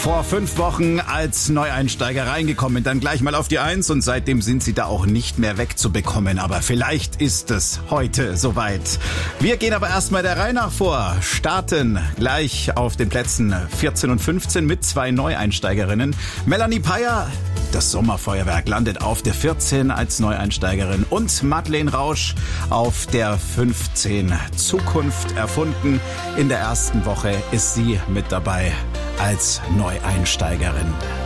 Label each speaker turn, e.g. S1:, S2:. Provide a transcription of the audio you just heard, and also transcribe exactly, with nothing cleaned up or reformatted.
S1: Vor fünf Wochen als Neueinsteiger reingekommen, dann gleich mal auf die Eins und seitdem sind sie da auch nicht mehr wegzubekommen. Aber vielleicht ist es heute soweit. Wir gehen aber erstmal der Reihe nach vor, starten gleich auf den Plätzen vierzehn und fünfzehn mit zwei Neueinsteigerinnen. Melanie Peyer, das Sommerfeuerwerk, landet auf der vierzehn als Neueinsteigerin und Madeleine Rausch auf der fünfzehn. Zukunft erfunden. In der ersten Woche ist sie mit dabei als Neueinsteigerin.